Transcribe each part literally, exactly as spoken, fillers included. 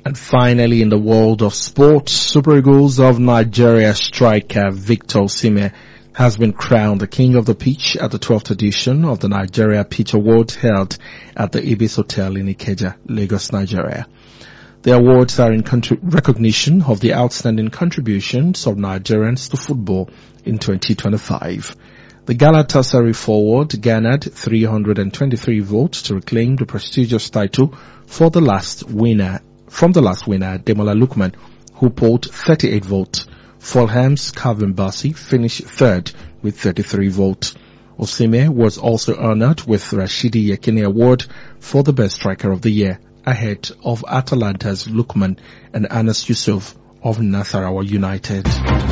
And finally, in the world of sports, Super Eagles of Nigeria striker Victor Osimhen has been crowned the king of the pitch at the twelfth edition of the Nigeria Pitch Awards held at the Ibis Hotel in Ikeja, Lagos, Nigeria. The awards are in recognition of the outstanding contributions of Nigerians to football in twenty twenty-five. The Galatasaray forward garnered three hundred twenty-three votes to reclaim the prestigious title for the last winner, from the last winner, Demola Lookman, who polled thirty-eight votes. Fulham's Calvin Bassey finished third with thirty-three votes. Osimhen was also honored with Rashidi Yekini Award for the best striker of the year, ahead of Atalanta's Lookman and Anas Yusuf of Nasarawa United.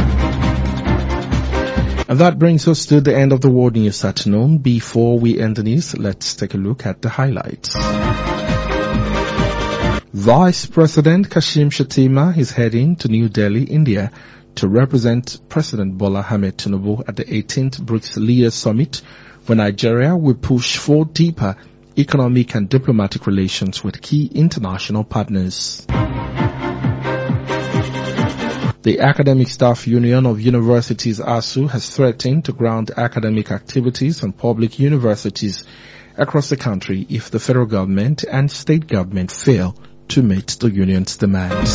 And that brings us to the end of the World News afternoon. Before we end the news, let's take a look at the highlights. Vice President Kashim Shettima is heading to New Delhi, India, to represent President Bola Ahmed Tinubu at the eighteenth BRICS Leaders Summit, where Nigeria will push for deeper economic and diplomatic relations with key international partners. The Academic Staff Union of Universities ASU has threatened to ground academic activities on public universities across the country if the federal government and state government fail to meet the union's demands.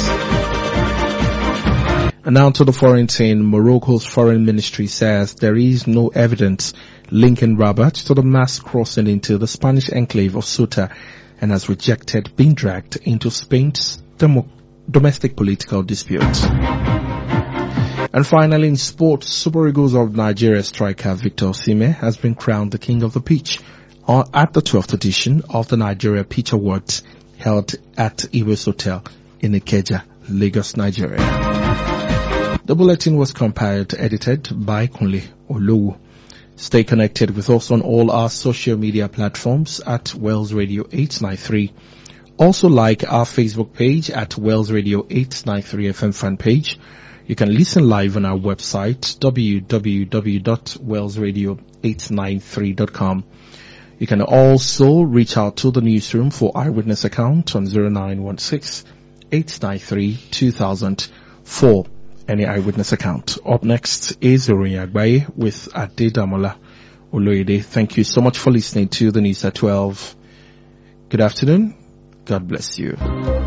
And now to the foreign scene. Morocco's foreign ministry says there is no evidence linking Rabat to the mass crossing into the Spanish enclave of Ceuta and has rejected being dragged into Spain's demo- domestic political dispute. And finally, in sports, Super Eagles of Nigeria striker Victor Osimhen has been crowned the king of the pitch at the twelfth edition of the Nigeria Pitch Awards held at Ibis Hotel in Ikeja, Lagos, Nigeria. The bulletin was compiled, edited by Kunle Olowu. Stay connected with us on all our social media platforms at Wells Radio eight ninety-three. Also like our Facebook page at Wells Radio eight ninety-three F M fan page. You can listen live on our website w w w dot wells radio eight ninety-three dot com. You can also reach out to the newsroom for eyewitness account on zero nine one six eight nine three two thousand for any eyewitness account. Up next is Oroyin Agbaye with Adedamola Oloyede. Thank you so much for listening to the news at twelve. Good afternoon. God bless you.